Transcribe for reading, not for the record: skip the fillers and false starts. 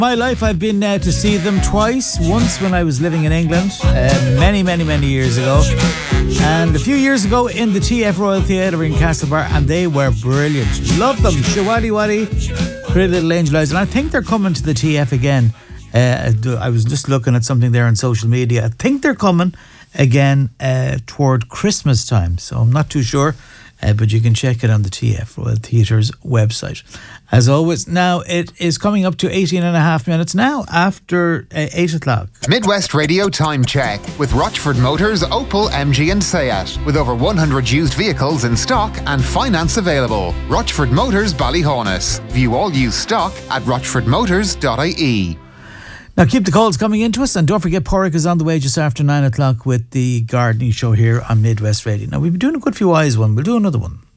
My life, I've been to see them twice. Once when I was living in England, many years ago, and a few years ago in the TF Royal Theatre in Castlebar, and they were brilliant. Love them. Shawadi Wadi, Pretty Little Angel Eyes, and I think they're coming to the TF again. I was just looking at something there on social media. I think they're coming again toward Christmas time, so I'm not too sure. But you can check it on the TF Royal Theatre's website. As always, now it is coming up to 18 and a half minutes now after 8 o'clock. Midwest Radio Time Check with Rochford Motors, Opel, MG and Seat. With over 100 used vehicles in stock and finance available. Rochford Motors, Ballyhonus. View all used stock at rochfordmotors.ie. Now keep the calls coming into us, and don't forget Porrick is on the way just after 9 o'clock with the gardening show here on Midwest Radio. Now we've been doing a good few eyes one, we'll do another one.